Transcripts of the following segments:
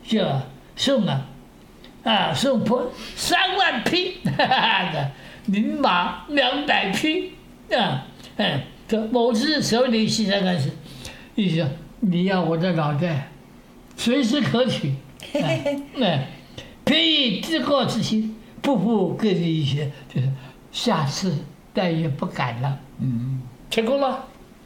就送送破3万匹，领马200匹这某次首领西山干事，意思说你要我的脑袋，随时可取。便宜知过之心，不负各地一些，就是下次再也不敢了。成功了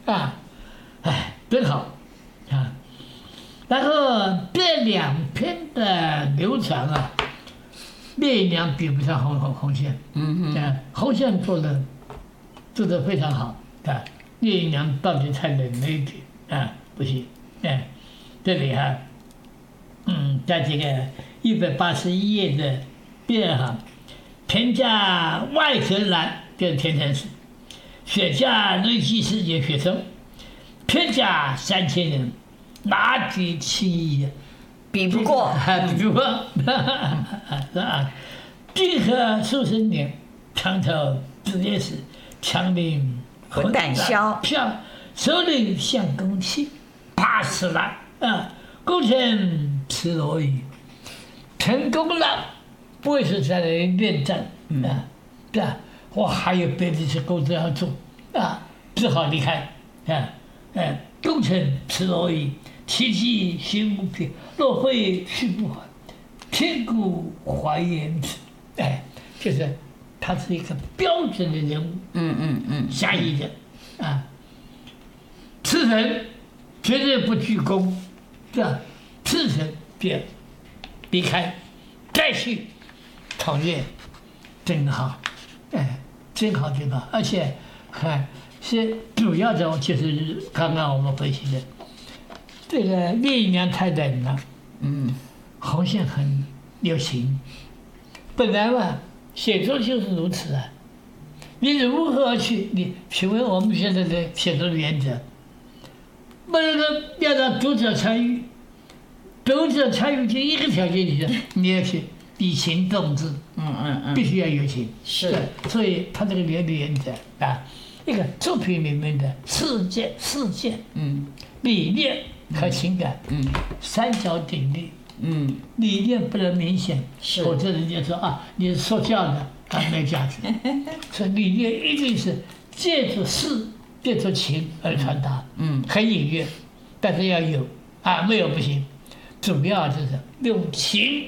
真好然后这2篇的流传聂隐娘比不上红线。红线做得非常好聂隐娘到底太冷了一点不行。这里在这个181页的第2行，田家外河南，就是田城市，雪家雷击世界学生，偏家3000人，哪敌轻易比不过， 比不过，是吧？浚河数十年，墙头直接是强令混胆消， 首领相公器，怕死了功臣吃罗衣，成功了，不会是在那里恋战对吧？我还有别的事工作要做只好离开功臣吃罗衣，其迹心无凭，若会去不还，天古怀言之。就是他是一个标准的人物。下意的吃人绝对不居功，吃人便离开，再去讨厌，真好，真好，而且是主要的就是刚刚我们分析的，这个聂隐娘太冷了，红线很有情，本来嘛写作就是如此你如何去？你请问我们现在的写作的原则，不能够要让读者参与，读者参与就一个条件，你要去以情动之，必须要有情。 是， 所以他这个原则一个作品里面的事件、理念和情感，三角鼎立。理念不能明显，否则人家说你是说教的，没价值。所以理念一定是借助事、借助情而传达，很隐约，但是要有没有不行。主要就是用情，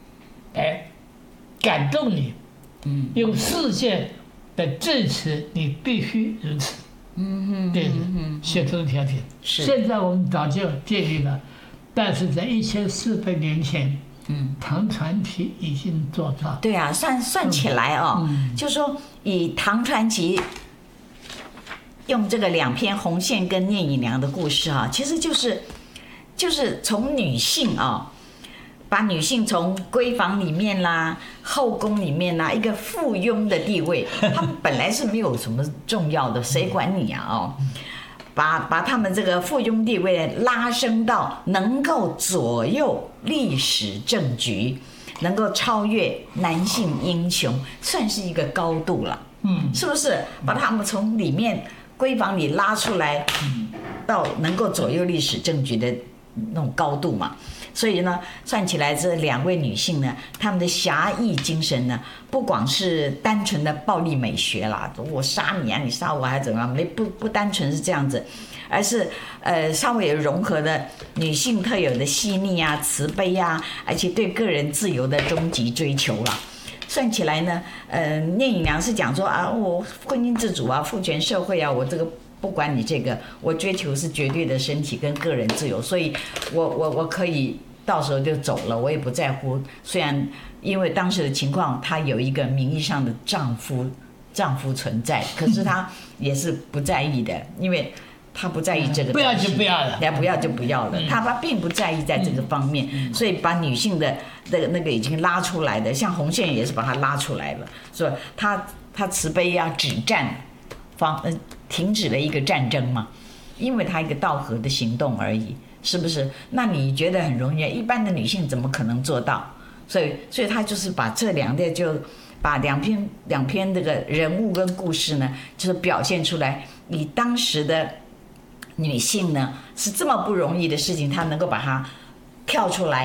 感动你，用事件的证词，你必须如此。对，写作的条件。现在我们早就建立了。但是在1400年前，唐传奇已经做到。 对啊，算起来就说以唐传奇用这个2篇红线跟聂隐娘的故事其实就是从女性把女性从闺房里面啦、后宫里面啦，一个附庸的地位，她们本来是没有什么重要的，谁管你把他们这个附庸地位拉升到能够左右历史政局，能够超越男性英雄，算是一个高度了。是不是？把他们从里面闺房里拉出来，到能够左右历史政局的那种高度嘛。所以呢，算起来这2位女性呢，她们的侠义精神呢，不光是单纯的暴力美学啦，我杀你你杀我还怎么样？不单纯是这样子，而是稍微有融合的女性特有的细腻慈悲而且对个人自由的终极追求啦。算起来呢，聂隐娘是讲说我婚姻自主父权社会我这个。不管你这个，我追求是绝对的身体跟个人自由，所以我可以到时候就走了，我也不在乎。虽然因为当时的情况，她有一个名义上的丈夫存在，可是她也是不在意的，因为她不在意这个东西， 不要就不要了， 不要就不要了。她并不在意在这个方面，所以把女性的那个已经拉出来的，像红线也是把它拉出来了，所以她慈悲止战。停止了一个战争嘛，因为他一个道和的行动而已，是不是？那你觉得很容易，一般的女性怎么可能做到？所以他就是把这就把两篇这个人物跟故事呢，就是表现出来，以当时的女性呢是这么不容易的事情，她能够把它跳出来。